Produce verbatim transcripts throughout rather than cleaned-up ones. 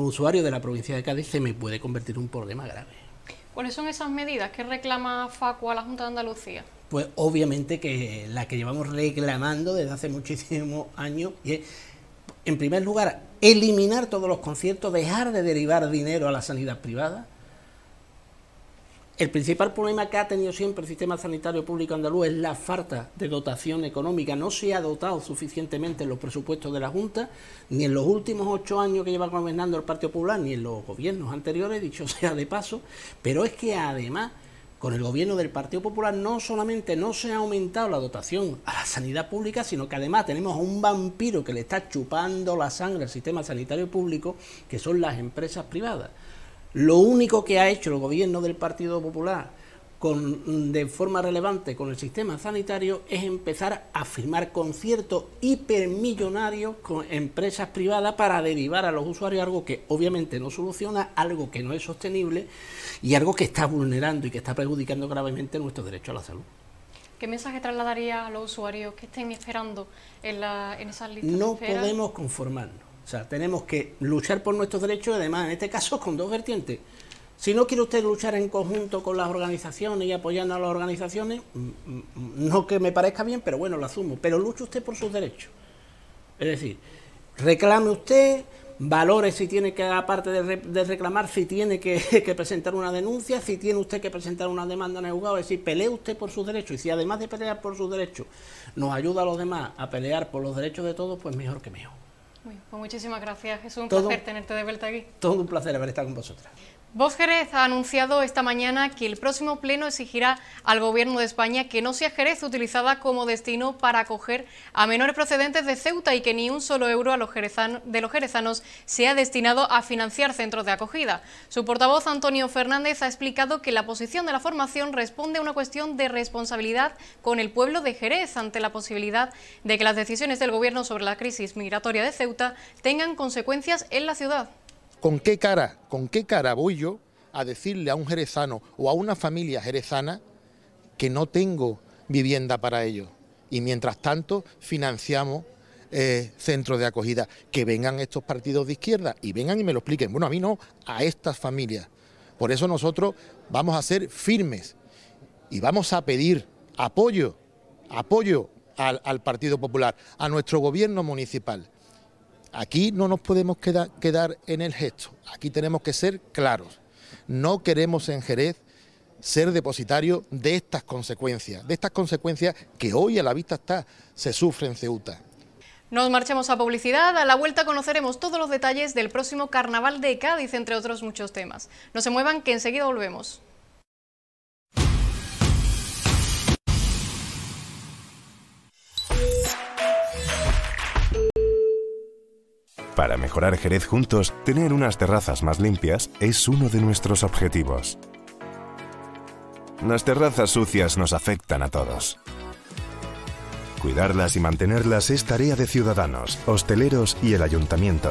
usuario de la provincia de Cádiz se me puede convertir en un problema grave. ¿Cuáles son esas medidas que reclama Facua a la Junta de Andalucía? Pues obviamente que la que llevamos reclamando desde hace muchísimos años, y es, en primer lugar, eliminar todos los conciertos, dejar de derivar dinero a la sanidad privada. El principal problema que ha tenido siempre el sistema sanitario público andaluz es la falta de dotación económica. No se ha dotado suficientemente en los presupuestos de la Junta, ni en los últimos ocho años que lleva gobernando el Partido Popular, ni en los gobiernos anteriores, dicho sea de paso. Pero es que además, con el gobierno del Partido Popular, no solamente no se ha aumentado la dotación a la sanidad pública, sino que además tenemos a un vampiro que le está chupando la sangre al sistema sanitario público, que son las empresas privadas. Lo único que ha hecho el gobierno del Partido Popular con, de forma relevante con el sistema sanitario es empezar a firmar conciertos hipermillonarios con empresas privadas para derivar a los usuarios, algo que obviamente no soluciona, algo que no es sostenible y algo que está vulnerando y que está perjudicando gravemente nuestro derecho a la salud. ¿Qué mensaje trasladaría a los usuarios que estén esperando en, la, en esas listas No de espera? podemos conformarnos. O sea, tenemos que luchar por nuestros derechos, además, en este caso, con dos vertientes. Si no quiere usted luchar en conjunto con las organizaciones y apoyando a las organizaciones, no que me parezca bien, pero bueno, lo asumo, pero luche usted por sus derechos. Es decir, reclame usted, valore si tiene que, aparte de, re, de reclamar, si tiene que, que presentar una denuncia, si tiene usted que presentar una demanda en el juzgado, es decir, pelee usted por sus derechos, y si además de pelear por sus derechos nos ayuda a los demás a pelear por los derechos de todos, pues mejor que mejor. Muy, pues muchísimas gracias, Jesús, un todo, placer tenerte de vuelta aquí. Todo un placer haber estado con vosotras. Vox Jerez ha anunciado esta mañana que el próximo pleno exigirá al Gobierno de España que no sea Jerez utilizada como destino para acoger a menores procedentes de Ceuta y que ni un solo euro a los jerezanos, de los jerezanos sea destinado a financiar centros de acogida. Su portavoz, Antonio Fernández, ha explicado que la posición de la formación responde a una cuestión de responsabilidad con el pueblo de Jerez ante la posibilidad de que las decisiones del Gobierno sobre la crisis migratoria de Ceuta tengan consecuencias en la ciudad. ¿Con qué cara, con qué cara voy yo a decirle a un jerezano o a una familia jerezana que no tengo vivienda para ellos? Y mientras tanto financiamos eh, centros de acogida. Que vengan estos partidos de izquierda y vengan y me lo expliquen. Bueno, a mí no, a estas familias. Por eso nosotros vamos a ser firmes y vamos a pedir apoyo, apoyo al, al Partido Popular, a nuestro gobierno municipal. Aquí no nos podemos quedar, quedar en el gesto, aquí tenemos que ser claros. No queremos en Jerez ser depositarios de estas consecuencias, de estas consecuencias que hoy a la vista está, se sufren en Ceuta. Nos marchamos a publicidad, a la vuelta conoceremos todos los detalles del próximo Carnaval de Cádiz, entre otros muchos temas. No se muevan, que enseguida volvemos. Para mejorar Jerez juntos, tener unas terrazas más limpias es uno de nuestros objetivos. Las terrazas sucias nos afectan a todos. Cuidarlas y mantenerlas es tarea de ciudadanos, hosteleros y el ayuntamiento.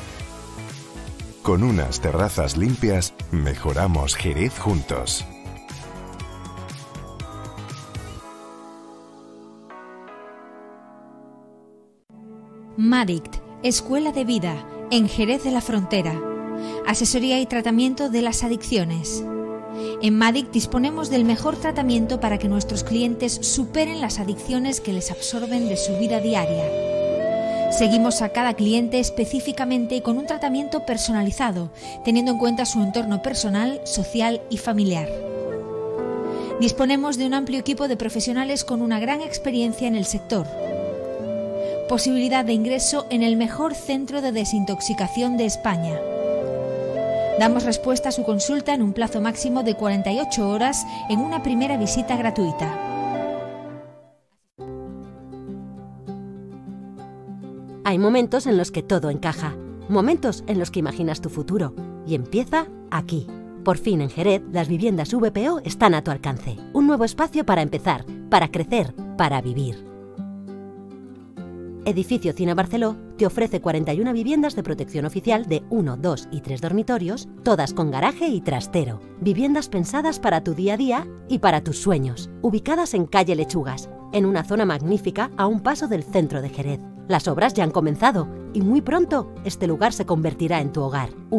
Con unas terrazas limpias, mejoramos Jerez juntos. Madict, Escuela de Vida, en Jerez de la Frontera. Asesoría y tratamiento de las adicciones. En Madict disponemos del mejor tratamiento para que nuestros clientes superen las adicciones que les absorben de su vida diaria. Seguimos a cada cliente específicamente y con un tratamiento personalizado, teniendo en cuenta su entorno personal, social y familiar. Disponemos de un amplio equipo de profesionales con una gran experiencia en el sector. Posibilidad de ingreso en el mejor centro de desintoxicación de España. Damos respuesta a su consulta en un plazo máximo de cuarenta y ocho horas en una primera visita gratuita. Hay momentos en los que todo encaja, momentos en los que imaginas tu futuro, y empieza aquí. Por fin en Jerez, las viviendas V P O están a tu alcance. Un nuevo espacio para empezar, para crecer, para vivir. Edificio Cine Barceló te ofrece cuarenta y una viviendas de protección oficial de uno, dos y tres dormitorios, todas con garaje y trastero. Viviendas pensadas para tu día a día y para tus sueños. Ubicadas en calle Lechugas, en una zona magnífica a un paso del centro de Jerez. Las obras ya han comenzado y muy pronto este lugar se convertirá en tu hogar.